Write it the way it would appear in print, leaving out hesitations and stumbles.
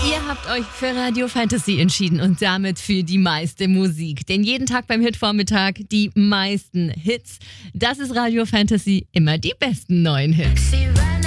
Ihr habt euch für Radio Fantasy entschieden und damit für die meiste Musik. Denn jeden Tag beim Hitvormittag die meisten Hits. Das ist Radio Fantasy, immer die besten neuen Hits.